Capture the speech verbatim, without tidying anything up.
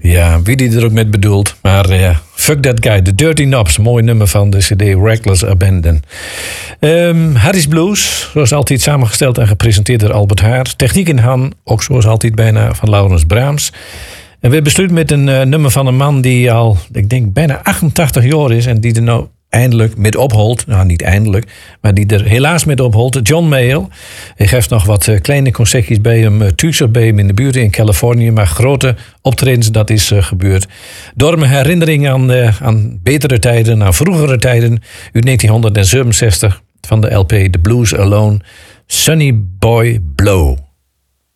Ja, wie die er ook met bedoelt. Maar uh, fuck that guy. The Dirty Knobs. Mooi nummer van de cd Reckless Abandon. Um, Harry's Blues. Zoals altijd samengesteld en gepresenteerd door Albert Haar. Techniek in Han. Ook zoals altijd bijna van Laurens Braams. En we besluiten met een uh, nummer van een man die al, ik denk, bijna achtentachtig jaar is. En die er nou eindelijk met opholt. Nou, niet eindelijk. Maar die er helaas met opholt. John Mayall. Hij geeft nog wat uh, kleine concertjes bij hem. Uh, thuis bij hem in de buurt in Californië. Maar grote optredens, dat is uh, gebeurd. Door mijn herinnering aan, uh, aan betere tijden. Aan vroegere tijden. Uit negentien zevenenzestig. Van de L P The Blues Alone. Sonny Boy Blow.